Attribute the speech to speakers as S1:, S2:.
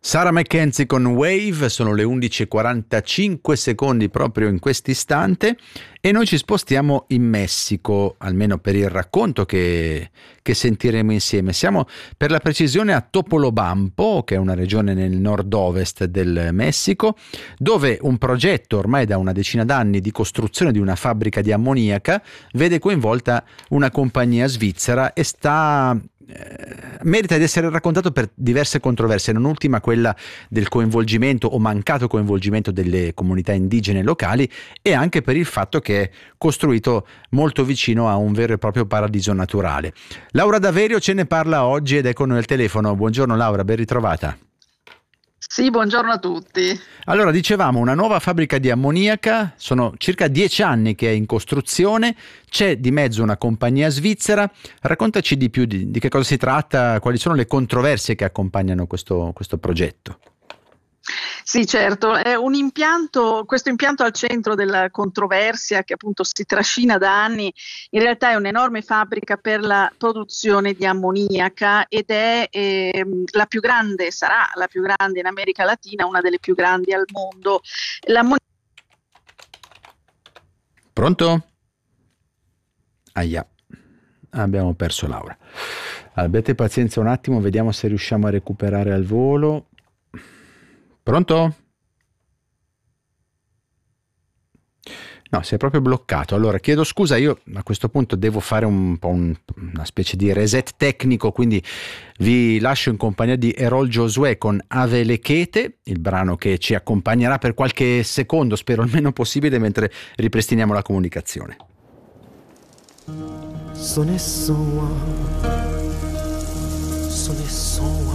S1: Sarah McKenzie con Wave, sono le 11:45 secondi proprio in quest'istante e noi ci spostiamo in Messico, almeno per il racconto che sentiremo insieme. Siamo per la precisione a Topolobampo, che è una regione nel nord-ovest del Messico, dove un progetto ormai da una decina d'anni di costruzione di una fabbrica di ammoniaca vede coinvolta una compagnia svizzera e merita di essere raccontato per diverse controversie, non ultima quella del coinvolgimento o mancato coinvolgimento delle comunità indigene locali, e anche per il fatto che è costruito molto vicino a un vero e proprio paradiso naturale. Laura Daverio ce ne parla oggi ed è con noi al telefono. Buongiorno Laura, ben ritrovata.
S2: Sì, buongiorno a tutti.
S1: Allora, dicevamo, una nuova fabbrica di ammoniaca, sono circa 10 anni che è in costruzione, c'è di mezzo una compagnia svizzera. Raccontaci di più di che cosa si tratta, quali sono le controversie che accompagnano questo progetto.
S2: Sì, certo, è un impianto, questo impianto al centro della controversia che appunto si trascina da anni. In realtà è un'enorme fabbrica per la produzione di ammoniaca ed è la più grande, sarà la più grande in America Latina, una delle più grandi al mondo.
S1: Pronto? Ahia, abbiamo perso Laura. Abbiate pazienza un attimo, vediamo se riusciamo a recuperare al volo. Pronto? No, si è proprio bloccato. Allora, chiedo scusa, io a questo punto devo fare una specie di reset tecnico, quindi vi lascio in compagnia di Erol Josué con Ave le Chete, il brano che ci accompagnerà per qualche secondo, spero il meno possibile, mentre ripristiniamo la comunicazione.
S3: Sonne son